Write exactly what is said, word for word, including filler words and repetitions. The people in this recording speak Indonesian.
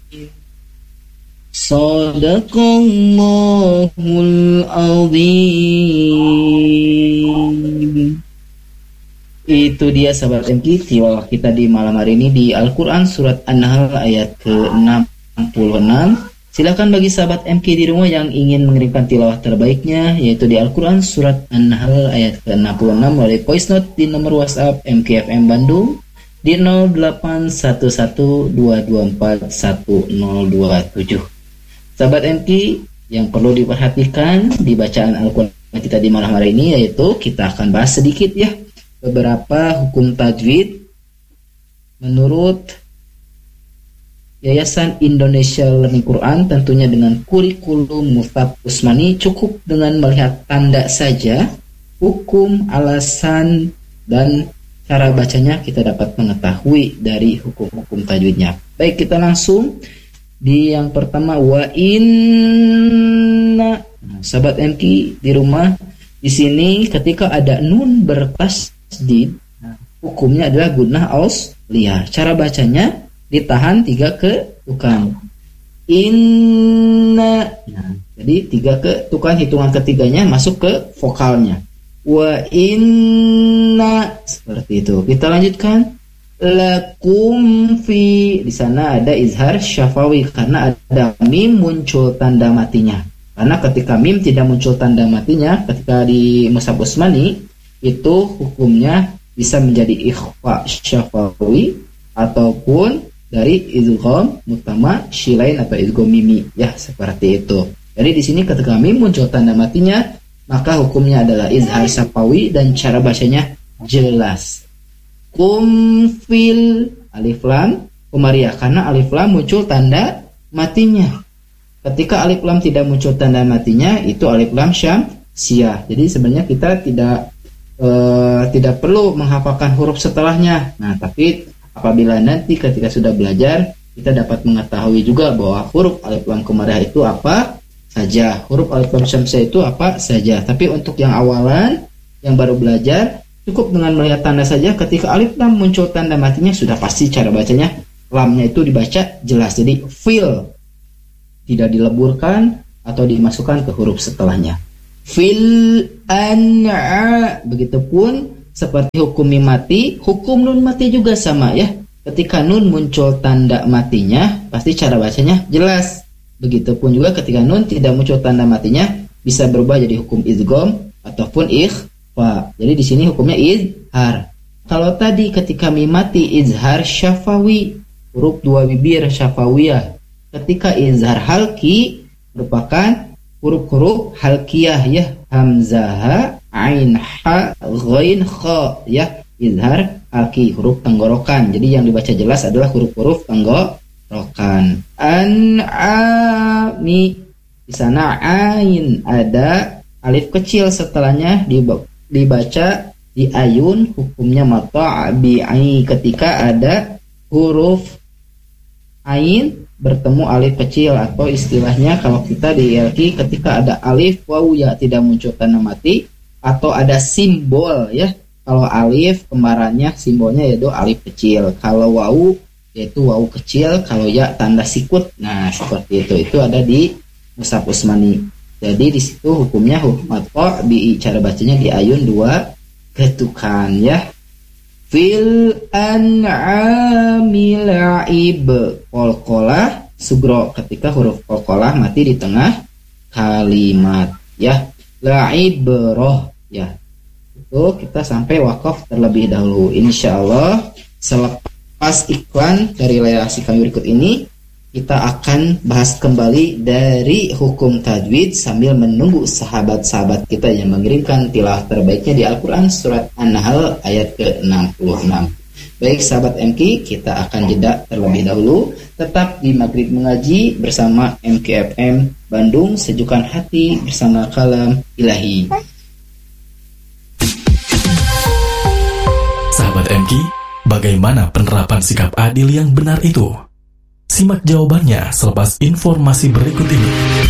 Shadaqallahul azim. Itu dia sahabat M K tilawah kita di malam hari ini di Al-Quran surat An-Nahl ayat ke enam puluh enam. Silakan bagi sahabat M K di rumah yang ingin mengirimkan tilawah terbaiknya, yaitu di Al-Quran surat An-Nahl ayat ke enam puluh enam melalui voice note di nomor WhatsApp M K F M Bandung di nol delapan satu satu dua dua empat satu nol dua tujuh. Sahabat M K yang perlu diperhatikan di bacaan Al-Quran kita di malam hari ini, yaitu kita akan bahas sedikit ya beberapa hukum tajwid menurut Yayasan Indonesia Learning Quran. Tentunya dengan kurikulum Muftah Usmani cukup dengan melihat tanda saja hukum, alasan, dan cara bacanya kita dapat mengetahui dari hukum-hukum tajwidnya. Baik, kita langsung di yang pertama, wa inna. Nah, sahabat M K di rumah, di sini ketika ada nun bertas Di, nah, hukumnya adalah gunnah ausliyah. Cara bacanya ditahan tiga ketukan. Inna. Nah, jadi tiga ketukan, hitungan ketiganya masuk ke vokalnya. Wa inna, seperti itu. Kita lanjutkan. Lakum fi. Di sana ada izhar syafawi karena ada mim muncul tanda matinya. Karena ketika mim tidak muncul tanda matinya, ketika di Mushaf Usmani itu hukumnya bisa menjadi ikhfa syafawi ataupun dari idgham mutama syilain atau idgham mimi, ya seperti itu. Jadi di sini ketika mim muncul tanda matinya, maka hukumnya adalah izhar syafawi dan cara bacanya jelas. Kum fil alif lam komariah karena alif lam muncul tanda matinya. Ketika alif lam tidak muncul tanda matinya, itu alif lam syamsiyah. Jadi sebenarnya kita tidak Uh, tidak perlu menghafalkan huruf setelahnya. Nah, tapi apabila nanti ketika sudah belajar, kita dapat mengetahui juga bahwa huruf alif lam komariah itu apa saja, huruf alif lam syamsiyah itu apa saja. Tapi untuk yang awalan, yang baru belajar, cukup dengan melihat tanda saja. Ketika alif lam muncul tanda matinya, sudah pasti cara bacanya lamnya itu dibaca jelas. Jadi fil tidak dileburkan atau dimasukkan ke huruf setelahnya. Fil an'a. Begitupun seperti hukum mim mati, hukum nun mati juga sama ya. Ketika nun muncul tanda matinya, pasti cara bacanya jelas. Begitupun juga ketika nun tidak muncul tanda matinya, bisa berubah jadi hukum idgham ataupun ikhfa. Jadi di sini hukumnya izhar. Kalau tadi ketika mim mati izhar syafawi, huruf dua bibir syafawiyah. Ketika izhar halki merupakan huruf-huruf halkiyah ya, hamzah, ain, ha, ghain, kha ya, izhar halki, huruf tenggorokan. Jadi yang dibaca jelas adalah huruf-huruf tenggorokan. An'ami, di sana ain ada alif kecil setelahnya dibaca di ayun, hukumnya matabi'i ketika ada huruf ain bertemu alif kecil, atau istilahnya kalau kita di I L Q ketika ada alif wawu ya tidak muncul tanda mati, atau ada simbol ya. Kalau alif kembarannya simbolnya yaitu alif kecil, kalau wawu yaitu wawu kecil, kalau ya tanda sikut. Nah seperti itu, itu ada di Mushaf Usmani. Jadi di situ hukumnya hukum atqa bi, cara bacanya di ayun dua ketukan ya. Fil an'ami la'ib, qalqalah sugro ketika huruf qalqalah mati di tengah kalimat ya. La'ibrah ya. Itu kita sampai wakaf terlebih dahulu. Insyaallah selepas iklan dari layar asli kami berikut ini, kita akan bahas kembali dari hukum tajwid sambil menunggu sahabat-sahabat kita yang mengirimkan tilawah terbaiknya di Al-Quran surat An-Nahl ayat ke enam puluh enam. Baik sahabat M K, kita akan jeda terlebih dahulu. Tetap di Maghrib Mengaji bersama M K F M Bandung, sejukan hati bersama kalam ilahi. Sahabat M K, bagaimana penerapan sikap adil yang benar itu? Simak jawabannya selepas informasi berikut ini.